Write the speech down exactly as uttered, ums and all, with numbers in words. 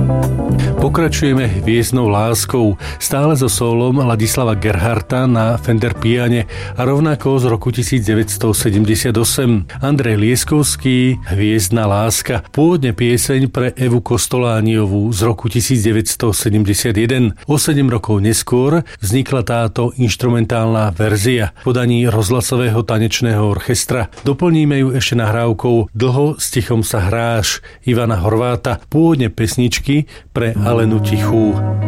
Pokračujeme Hviezdnou láskou, stále so sólom Ladislava Gerharta na Fender piane a rovnako z roku devätnásťsedemdesiatosem. Andrej Lieskovský, Hviezdna láska, pôvodne pieseň pre Evu Kostolániovú z roku devätnásťsedemdesiatjeden. O sedem rokov neskôr vznikla táto inštrumentálna verzia v podaní rozhlasového tanečného orchestra. Doplníme ju ešte nahrávkou Dlho s tichom sa hráš Ivana Horváta, pôvodne pesničky pre Alenu Tichú.